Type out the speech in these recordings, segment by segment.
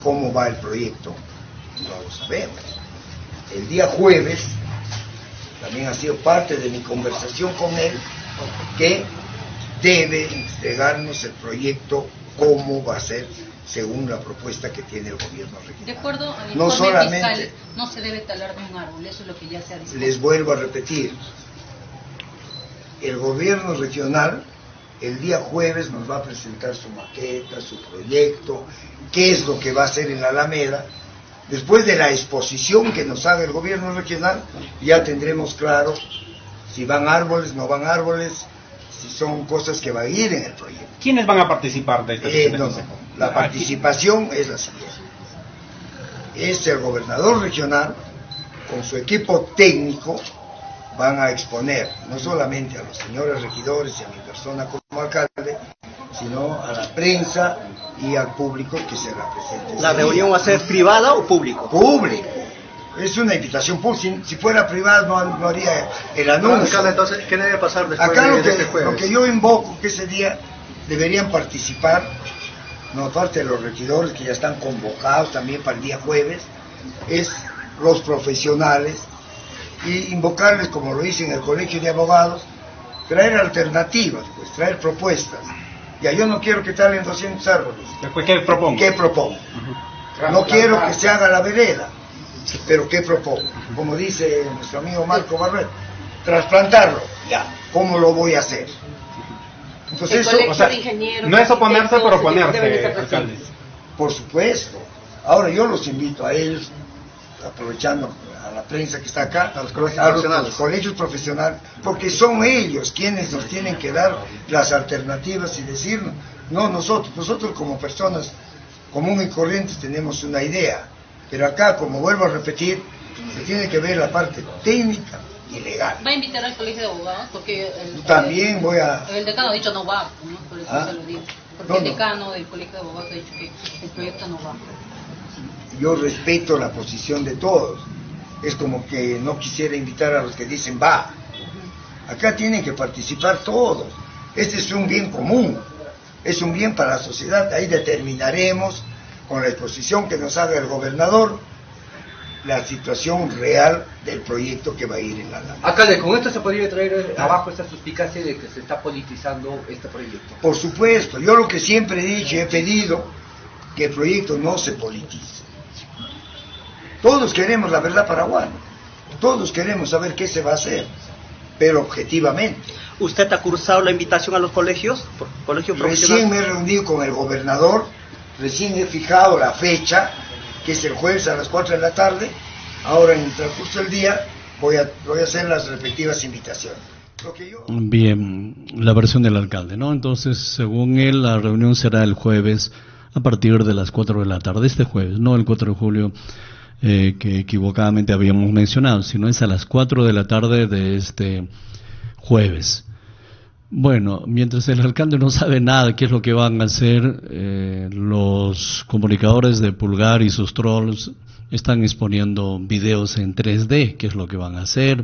cómo va el proyecto, no lo sabemos. El día jueves también ha sido parte de mi conversación con él que debe entregarnos el proyecto, cómo va a ser según la propuesta que tiene el gobierno regional. De acuerdo al no informe solamente fiscal, no se debe talar de un árbol, eso es lo que ya se ha discutido. Les vuelvo a repetir, el gobierno regional el día jueves nos va a presentar su maqueta, su proyecto, qué es lo que va a hacer en la Alameda. Después de la exposición que nos haga el gobierno regional, ya tendremos claro si van árboles, no van árboles, si son cosas que van a ir en el proyecto. ¿Quiénes van a participar de esta sesión? La participación es la siguiente. Es el gobernador regional, con su equipo técnico, van a exponer no solamente a los señores regidores y a mi persona como alcalde, sino a la prensa y al público que se represente. ¿La reunión va a ser privada o público? Público. Es una invitación pública. Si fuera privada no haría el anuncio. Alcalde, entonces, ¿qué debe pasar después Acá de este jueves? Lo que yo invoco que ese día deberían participar, no aparte de los regidores que ya están convocados también para el día jueves, es los profesionales, y invocarles, como lo hice en el Colegio de Abogados, traer alternativas, pues, traer propuestas. Ya yo no quiero que talen 200 árboles. Después, ¿qué propongo? ¿Qué propongo? No quiero que se haga la vereda, pero ¿qué propongo? Como dice nuestro amigo Marco Barret, trasplantarlo. Ya, ¿cómo lo voy a hacer? Entonces eso, o sea, no es oponerse por oponerse, alcalde. Por supuesto. Ahora yo los invito a ellos, aprovechando a la prensa que está acá, a los colegios profesionales, porque son ellos quienes nos tienen que dar las alternativas y decirnos, no nosotros como personas comunes y corrientes tenemos una idea, pero acá, como vuelvo a repetir, se tiene que ver la parte técnica y legal. ¿Va a invitar al colegio de abogados? Porque también voy a... El decano ha dicho no va, ¿no? Por eso se lo digo. Porque el decano del colegio de abogados ha dicho que el proyecto no va. Yo respeto la posición de todos. Es como que no quisiera invitar a los que dicen va. Acá tienen que participar todos. Este es un bien común, es un bien para la sociedad. Ahí determinaremos, con la exposición que nos haga el gobernador, la situación real del proyecto que va a ir en la Alameda. Alcalde, con esto se podría traer abajo esta suspicacia de que se está politizando este proyecto. Por supuesto, yo lo que siempre he dicho y he pedido, que el proyecto no se politice. Todos queremos la verdad paraguana, todos queremos saber qué se va a hacer, pero objetivamente. ¿Usted ha cursado la invitación a los colegios? ¿Colegio profesional? Recién me he reunido con el gobernador, recién he fijado la fecha, que es el jueves a las 4 de la tarde. Ahora en el transcurso del día voy a hacer las respectivas invitaciones. Bien, la versión del alcalde, ¿no? Entonces, según él, la reunión será el jueves a partir de las 4 de la tarde, este jueves, no el 4 de julio, que equivocadamente habíamos mencionado, sino es a las 4 de la tarde de este jueves. Bueno, mientras el alcalde no sabe nada de qué es lo que van a hacer, los comunicadores de Pulgar y sus trolls están exponiendo videos en 3D, qué es lo que van a hacer.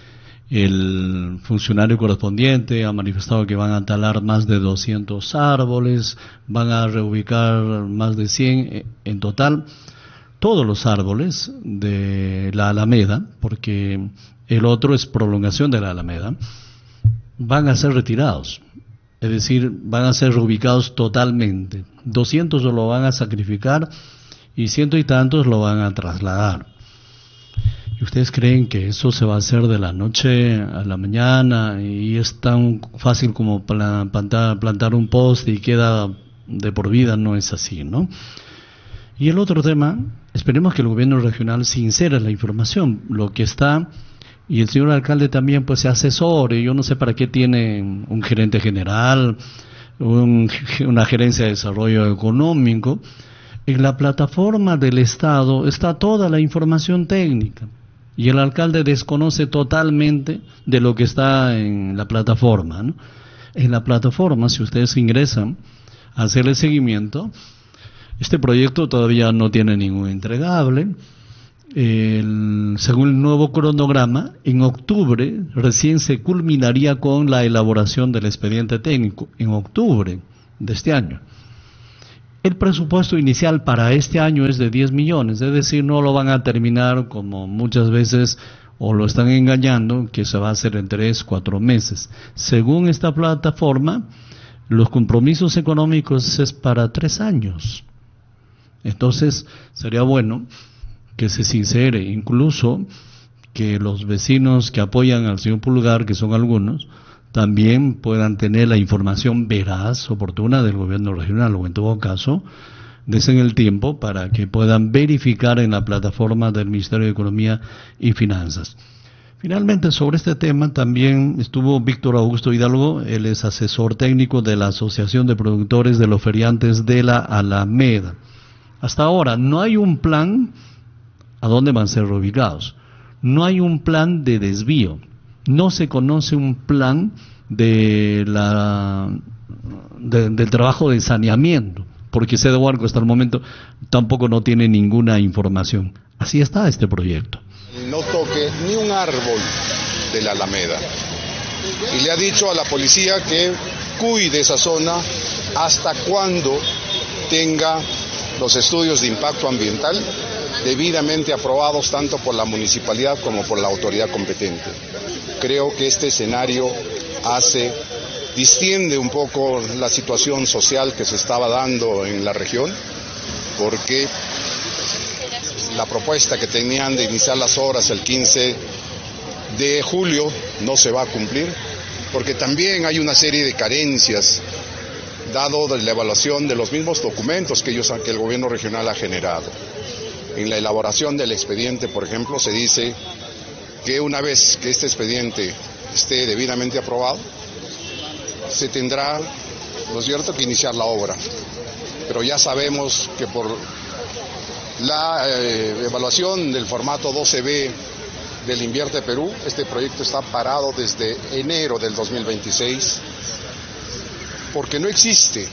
El funcionario correspondiente ha manifestado que van a talar más de 200 árboles, van a reubicar más de 100 en total. Todos los árboles de la Alameda, porque el otro es prolongación de la Alameda, van a ser retirados, es decir, van a ser reubicados totalmente. 200 lo van a sacrificar y 100 y tantos lo van a trasladar. ¿Y ustedes creen que eso se va a hacer de la noche a la mañana y es tan fácil como plantar un poste y queda de por vida? No es así, ¿no? Y el otro tema, esperemos que el gobierno regional sincere la información, lo que está, y el señor alcalde también pues se asesore. Yo no sé para qué tiene un gerente general, una gerencia de desarrollo económico. En la plataforma del Estado está toda la información técnica y el alcalde desconoce totalmente de lo que está en la plataforma, ¿no? En la plataforma, si ustedes ingresan a hacerle seguimiento, este proyecto todavía no tiene ningún entregable. Según el nuevo cronograma, en octubre recién se culminaría con la elaboración del expediente técnico, en octubre de este año. El presupuesto inicial para este año es de 10 millones, es decir, no lo van a terminar como muchas veces o lo están engañando, que se va a hacer en 3, 4 meses. Según esta plataforma, los compromisos económicos es para 3 años. Entonces, sería bueno que se sincere, incluso que los vecinos que apoyan al señor Pulgar, que son algunos, también puedan tener la información veraz, oportuna del gobierno regional, o en todo caso, desen el tiempo para que puedan verificar en la plataforma del Ministerio de Economía y Finanzas. Finalmente, sobre este tema también estuvo Víctor Augusto Hidalgo, él es asesor técnico de la Asociación de Productores de los Feriantes de la Alameda. Hasta ahora no hay un plan a dónde van a ser reubicados, no hay un plan de desvío, no se conoce un plan del trabajo de saneamiento, porque Cedehuarco hasta el momento tampoco no tiene ninguna información. Así está este proyecto. No toque ni un árbol de la Alameda. Y le ha dicho a la policía que cuide esa zona hasta cuando tenga los estudios de impacto ambiental debidamente aprobados tanto por la municipalidad como por la autoridad competente. Creo que este escenario distiende un poco la situación social que se estaba dando en la región, porque la propuesta que tenían de iniciar las obras el 15 de julio no se va a cumplir, porque también hay una serie de carencias, dado de la evaluación de los mismos documentos que el gobierno regional ha generado. En la elaboración del expediente, por ejemplo, se dice que una vez que este expediente esté debidamente aprobado, se tendrá, ¿no es cierto?, que iniciar la obra. Pero ya sabemos que por la evaluación del formato 12B del Invierte Perú, este proyecto está parado desde enero del 2026, porque no existe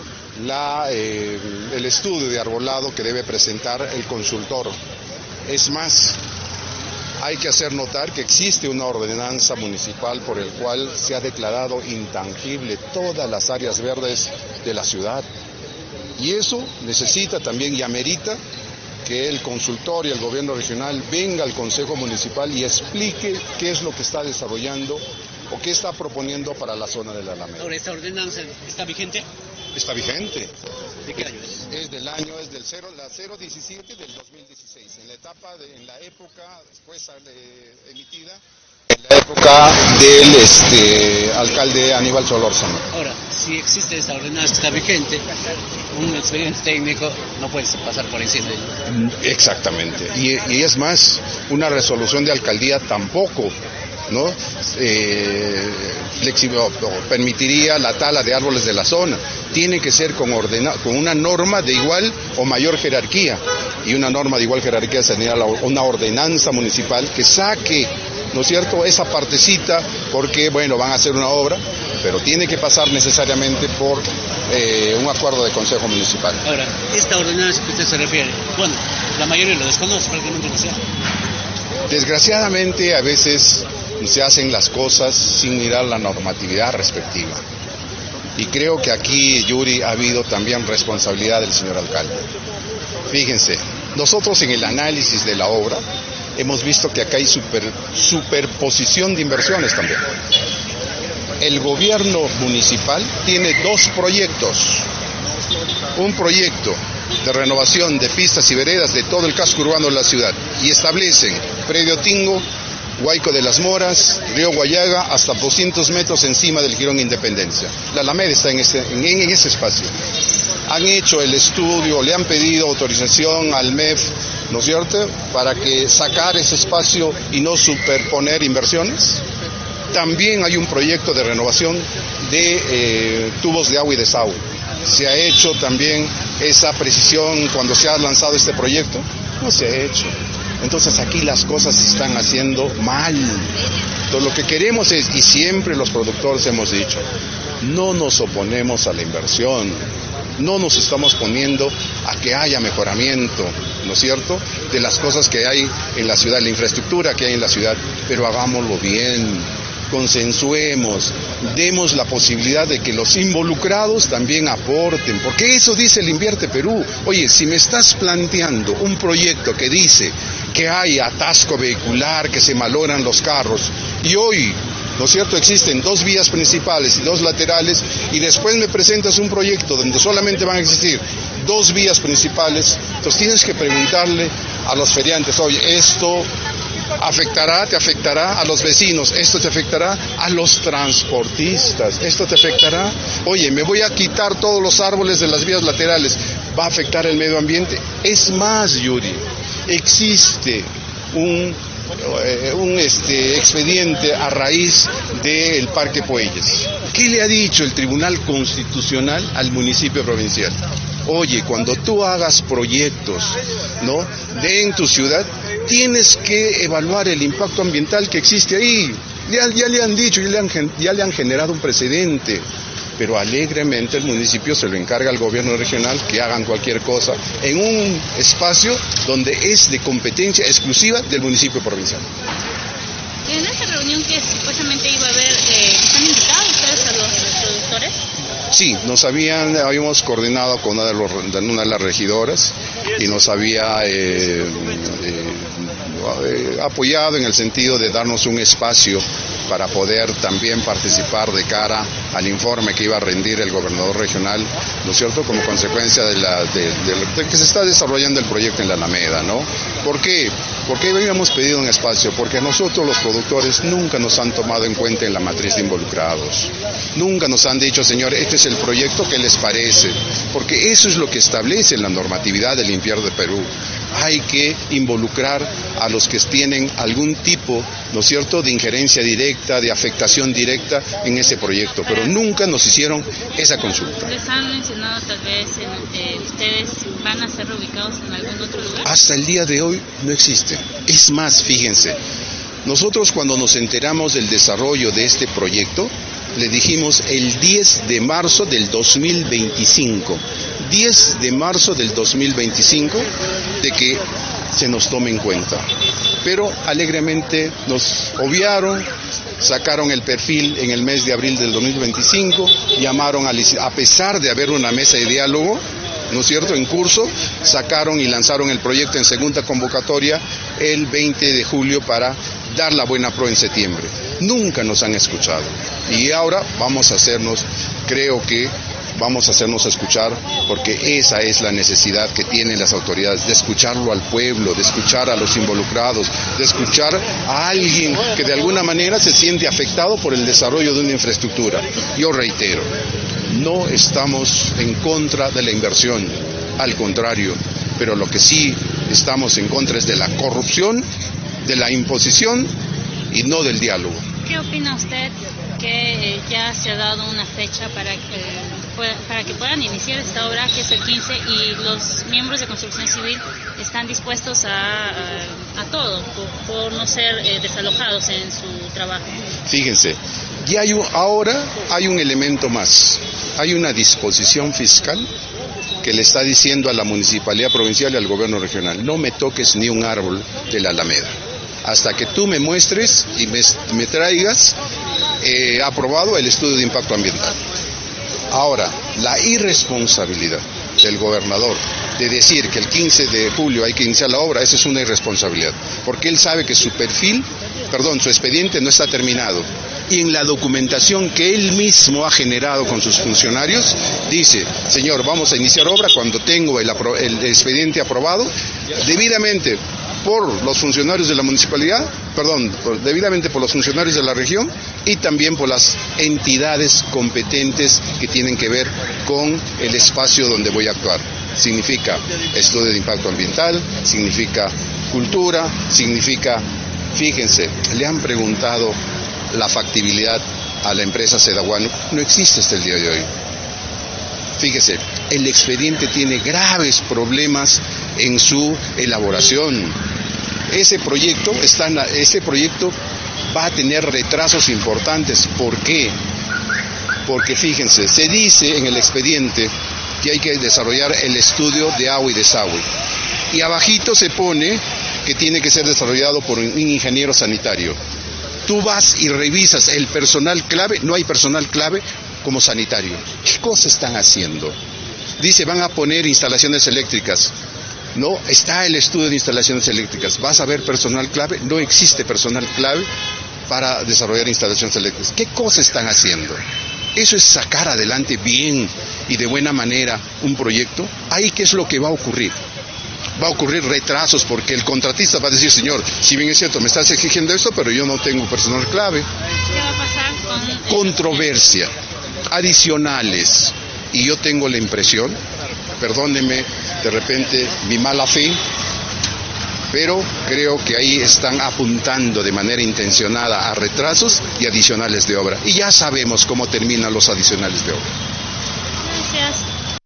el estudio de arbolado que debe presentar el consultor. Es más, hay que hacer notar que existe una ordenanza municipal por el cual se ha declarado intangible todas las áreas verdes de la ciudad. Y eso necesita también y amerita que el consultor y el gobierno regional venga al Consejo Municipal y explique qué es lo que está desarrollando o qué está proponiendo para la zona de la Alameda. Ahora, ¿esta ordenanza está vigente? Está vigente. ¿De qué año es? Es del 017 del 2016, en la época después emitida, en la época del alcalde Aníbal Solórzano. Ahora, si existe esta ordenanza, está vigente, un expediente técnico no puede pasar por encima de ello. Exactamente, y es más, una resolución de alcaldía tampoco, ¿no? Permitiría la tala de árboles de la zona. Tiene que ser con una norma de igual o mayor jerarquía, y una norma de igual jerarquía sería una ordenanza municipal que saque, ¿no es cierto?, esa partecita, porque bueno, van a hacer una obra, pero tiene que pasar necesariamente por un acuerdo de consejo municipal. Ahora, esta ordenanza que usted se refiere, bueno, la mayoría lo desconoce, prácticamente no sé. Desgraciadamente a veces se hacen las cosas sin mirar la normatividad respectiva. Y creo que aquí, Yuri, ha habido también responsabilidad del señor alcalde. Fíjense, nosotros en el análisis de la obra hemos visto que acá hay superposición de inversiones también. El gobierno municipal tiene 2 proyectos. Un proyecto de renovación de pistas y veredas de todo el casco urbano de la ciudad, y establecen Predio Tingo, Huayco de las Moras, Río Guayaga, hasta 200 metros encima del Jirón Independencia. La Alameda está en ese espacio. Han hecho el estudio, le han pedido autorización al MEF, ¿no es cierto?, para que sacar ese espacio y no superponer inversiones. También hay un proyecto de renovación de tubos de agua y desagüe. ¿Se ha hecho también esa precisión cuando se ha lanzado este proyecto? No se ha hecho. Entonces aquí las cosas se están haciendo mal. Entonces lo que queremos es, y siempre los productores hemos dicho, no nos oponemos a la inversión, no nos estamos poniendo a que haya mejoramiento, ¿no es cierto?, de las cosas que hay en la ciudad, la infraestructura que hay en la ciudad, pero hagámoslo bien. consensuemos, demos la posibilidad de que los involucrados también aporten, porque eso dice el Invierte Perú. Oye, si me estás planteando un proyecto que dice que hay atasco vehicular, que se malogran los carros, y hoy, ¿no es cierto?, existen 2 vías principales y 2 laterales, y después me presentas un proyecto donde solamente van a existir 2 vías principales, entonces tienes que preguntarle a los feriantes, oye, esto te afectará a los vecinos, esto te afectará a los transportistas, esto te afectará, oye, me voy a quitar todos los árboles de las vías laterales, ¿va a afectar el medio ambiente? Es más, Yuri, existe un expediente a raíz del Parque Puelles. ¿Qué le ha dicho el Tribunal Constitucional al municipio provincial? Oye, cuando tú hagas proyectos, ¿no?, en tu ciudad, tienes que evaluar el impacto ambiental que existe ahí. Ya le han dicho, ya le han generado un precedente, pero alegremente el municipio se lo encarga al gobierno regional que hagan cualquier cosa en un espacio donde es de competencia exclusiva del municipio provincial. En esta reunión que supuestamente iba a haber, ¿están invitados ustedes a los productores? Sí, habíamos coordinado con una de las regidoras y nos había apoyado en el sentido de darnos un espacio para poder también participar de cara al informe que iba a rendir el gobernador regional, ¿no es cierto?, como consecuencia de que se está desarrollando el proyecto en la Alameda, ¿no? ¿Por qué? Porque habíamos pedido un espacio, porque nosotros los productores nunca nos han tomado en cuenta en la matriz de involucrados. Nunca nos han dicho, señor, este es el proyecto, ¿qué les parece? Porque eso es lo que establece la normatividad del Invierte Perú. Hay que involucrar a los que tienen algún tipo, ¿no es cierto?, de injerencia directa, de afectación directa en ese proyecto, pero nunca nos hicieron esa consulta. ¿Les han mencionado tal vez ustedes van a ser reubicados en algún otro lugar? Hasta el día de hoy no existe. Es más, fíjense, nosotros cuando nos enteramos del desarrollo de este proyecto, le dijimos el 10 de marzo del 2025, 10 de marzo del 2025, de que se nos tome en cuenta. Pero alegremente nos obviaron, sacaron el perfil en el mes de abril del 2025, llamaron a pesar de haber una mesa de diálogo, ¿no es cierto?, en curso, sacaron y lanzaron el proyecto en segunda convocatoria el 20 de julio para dar la buena pro en septiembre. Nunca nos han escuchado. Y ahora vamos a hacernos escuchar, porque esa es la necesidad que tienen las autoridades, de escucharlo al pueblo, de escuchar a los involucrados, de escuchar a alguien que de alguna manera se siente afectado por el desarrollo de una infraestructura. Yo reitero, no estamos en contra de la inversión, al contrario, pero lo que sí estamos en contra es de la corrupción, de la imposición y no del diálogo. ¿Qué opina usted que ya se ha dado una fecha para que puedan iniciar esta obra, que es el 15, y los miembros de Construcción Civil están dispuestos a todo por no ser desalojados en su trabajo? Fíjense, ya ahora hay un elemento más, hay una disposición fiscal que le está diciendo a la Municipalidad Provincial y al Gobierno Regional: no me toques ni un árbol de la Alameda, hasta que tú me muestres y me traigas aprobado el estudio de impacto ambiental. Ahora, la irresponsabilidad del gobernador de decir que el 15 de julio hay que iniciar la obra, esa es una irresponsabilidad, porque él sabe que su expediente no está terminado. Y en la documentación que él mismo ha generado con sus funcionarios, dice: señor, vamos a iniciar obra cuando tengo el expediente aprobado, debidamente por los funcionarios de la municipalidad, debidamente por los funcionarios de la región y también por las entidades competentes que tienen que ver con el espacio donde voy a actuar. Significa estudio de impacto ambiental, significa cultura, significa, fíjense, le han preguntado la factibilidad a la empresa Cedahuano, no existe hasta el día de hoy. Fíjese, el expediente tiene graves problemas en su elaboración. Ese proyecto va a tener retrasos importantes. ¿Por qué? Porque fíjense, se dice en el expediente que hay que desarrollar el estudio de agua y desagüe. Y abajito se pone que tiene que ser desarrollado por un ingeniero sanitario. Tú vas y revisas el personal clave, no hay personal clave como sanitario. ¿Qué cosas están haciendo? Dice, van a poner instalaciones eléctricas. No, está el estudio de instalaciones eléctricas. ¿Vas a ver personal clave? No existe personal clave para desarrollar instalaciones eléctricas. ¿Qué cosas están haciendo? Eso es sacar adelante bien y de buena manera un proyecto. Ahí, ¿qué es lo que va a ocurrir? Va a ocurrir retrasos porque el contratista va a decir, señor, si bien es cierto, me estás exigiendo esto, pero yo no tengo personal clave. ¿Qué va a pasar con controversia, adicionales? Y yo tengo la impresión, perdónenme de repente mi mala fe, pero creo que ahí están apuntando de manera intencionada a retrasos y adicionales de obra. Y ya sabemos cómo terminan los adicionales de obra. Gracias.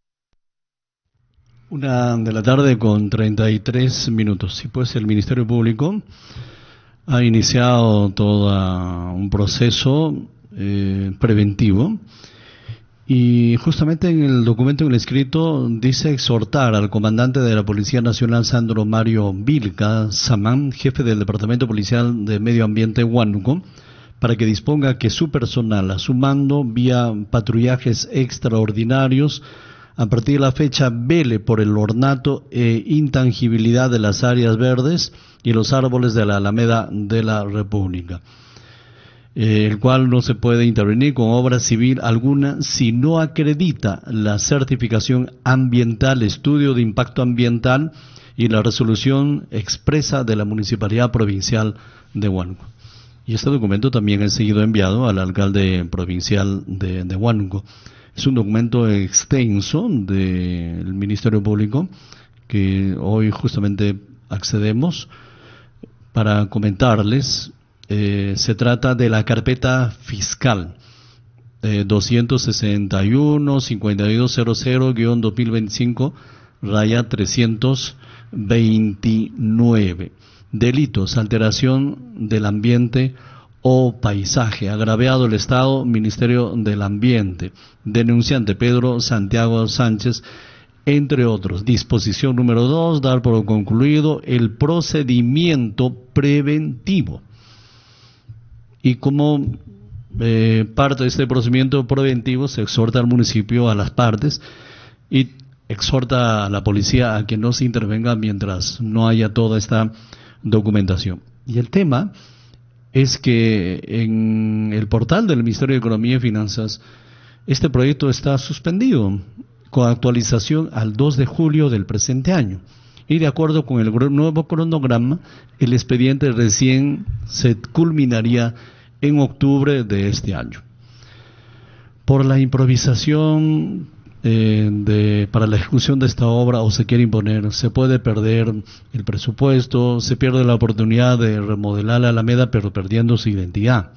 1:33 p.m. Y pues el Ministerio Público ha iniciado todo un proceso preventivo. Y justamente en el documento, en el escrito, dice exhortar al comandante de la Policía Nacional, Sandro Mario Vilca Samán, jefe del Departamento Policial de Medio Ambiente Huánuco, para que disponga que su personal, a su mando, vía patrullajes extraordinarios, a partir de la fecha, vele por el ornato e intangibilidad de las áreas verdes y los árboles de la Alameda de la República, el cual no se puede intervenir con obra civil alguna si no acredita la certificación ambiental, estudio de impacto ambiental y la resolución expresa de la Municipalidad Provincial de Huánuco. Y este documento también ha sido enviado al alcalde provincial de Huánuco. Es un documento extenso del Ministerio Público que hoy justamente accedemos para comentarles. Se trata de la carpeta fiscal 261-5200-2025-329. Delitos, alteración del ambiente o paisaje, agraviado el Estado, Ministerio del Ambiente, denunciante Pedro Santiago Sánchez, entre otros. Disposición número 2, dar por concluido el procedimiento preventivo. Y como parte de este procedimiento preventivo se exhorta al municipio, a las partes, y exhorta a la policía a que no se intervenga mientras no haya toda esta documentación. Y el tema es que en el portal del Ministerio de Economía y Finanzas este proyecto está suspendido con actualización al 2 de julio del presente año. Y de acuerdo con el nuevo cronograma, el expediente recién se culminaría en octubre de este año. Por la improvisación para la ejecución de esta obra, o se quiere imponer, se puede perder el presupuesto, se pierde la oportunidad de remodelar la Alameda, pero perdiendo su identidad,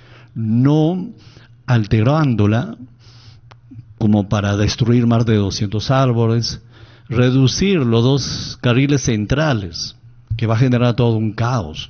no alterándola como para destruir más de 200 árboles, reducir los 2 carriles centrales, que va a generar todo un caos.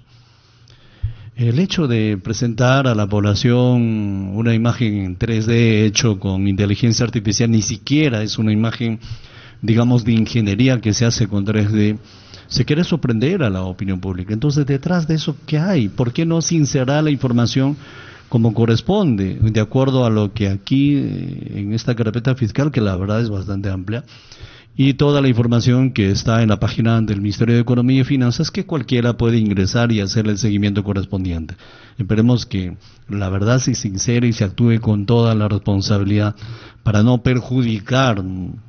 El hecho de presentar a la población una imagen en 3D hecho con inteligencia artificial, ni siquiera es una imagen, digamos, de ingeniería que se hace con 3D, se quiere sorprender a la opinión pública. Entonces, detrás de eso, ¿qué hay? ¿Por qué no sincerar la información como corresponde, de acuerdo a lo que aquí, en esta carpeta fiscal, que la verdad es bastante amplia, y toda la información que está en la página del Ministerio de Economía y Finanzas, que cualquiera puede ingresar y hacer el seguimiento correspondiente? Esperemos que la verdad se sincere y se actúe con toda la responsabilidad para no perjudicar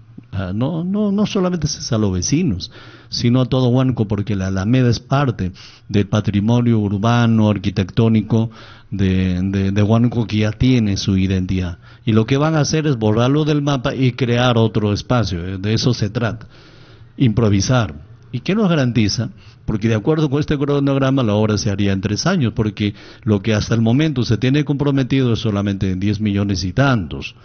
no solamente a los vecinos, sino a todo Huánuco, porque la Alameda es parte del patrimonio urbano, arquitectónico de Huánuco, que ya tiene su identidad. Y lo que van a hacer es borrarlo del mapa y crear otro espacio. De eso se trata, improvisar. ¿Y qué nos garantiza? Porque de acuerdo con este cronograma la obra se haría en 3 años, porque lo que hasta el momento se tiene comprometido es solamente en 10 millones y tantos.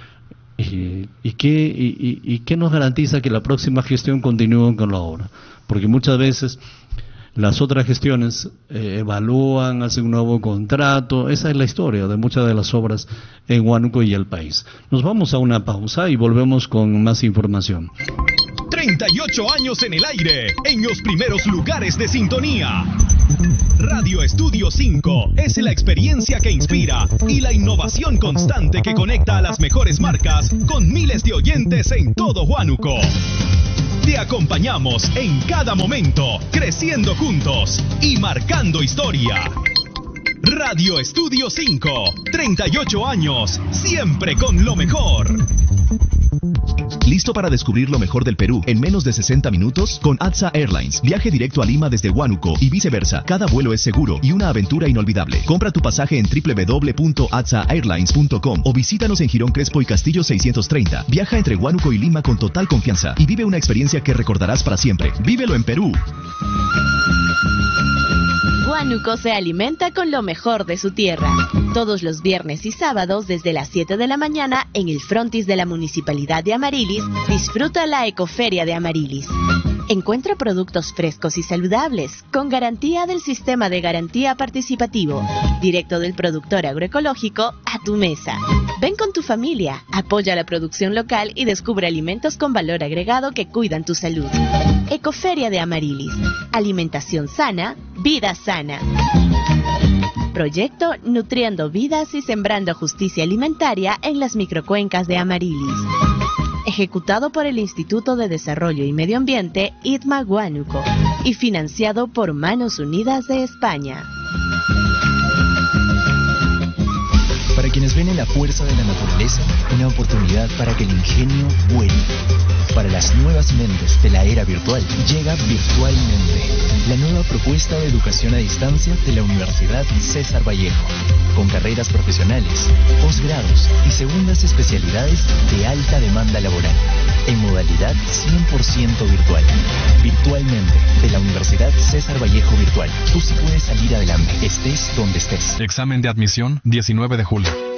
¿Y qué nos garantiza que la próxima gestión continúe con la obra? Porque muchas veces las otras gestiones evalúan, hacen un nuevo contrato. Esa es la historia de muchas de las obras en Huánuco y el país. Nos vamos a una pausa y volvemos con más información. 38 años en el aire, en los primeros lugares de sintonía. Radio Estudio 5 es la experiencia que inspira y la innovación constante que conecta a las mejores marcas con miles de oyentes en todo Huánuco. Te acompañamos en cada momento, creciendo juntos y marcando historia. Radio Estudio 5, 38 años, siempre con lo mejor. ¿Listo para descubrir lo mejor del Perú en menos de 60 minutos? Con ATSA Airlines. Viaje directo a Lima desde Huánuco y viceversa. Cada vuelo es seguro y una aventura inolvidable. Compra tu pasaje en www.atsaairlines.com o visítanos en Girón Crespo y Castillo 630. Viaja entre Huánuco y Lima con total confianza y vive una experiencia que recordarás para siempre. ¡Vívelo en Perú! Huánuco se alimenta con lo mejor de su tierra. Todos los viernes y sábados desde las 7 de la mañana en el frontis de la Municipalidad de Amarilis, disfruta la Ecoferia de Amarilis. Encuentra productos frescos y saludables, con garantía del Sistema de Garantía Participativo, directo del productor agroecológico a tu mesa. Ven con tu familia, apoya la producción local y descubre alimentos con valor agregado que cuidan tu salud. Ecoferia de Amarilis. Alimentación sana, vida sana. Proyecto Nutriendo Vidas y Sembrando Justicia Alimentaria en las microcuencas de Amarilis. Ejecutado por el Instituto de Desarrollo y Medio Ambiente, ITMA Huánuco, y financiado por Manos Unidas de España. Para quienes ven en la fuerza de la naturaleza una oportunidad para que el ingenio vuele. Para las nuevas mentes de la era virtual, llega Virtualmente, la nueva propuesta de educación a distancia de la Universidad César Vallejo, con carreras profesionales, posgrados y segundas especialidades de alta demanda laboral, en modalidad 100% virtual. Virtualmente, de la Universidad César Vallejo Virtual. Tú sí puedes salir adelante, estés donde estés. Examen de admisión, 19 de julio.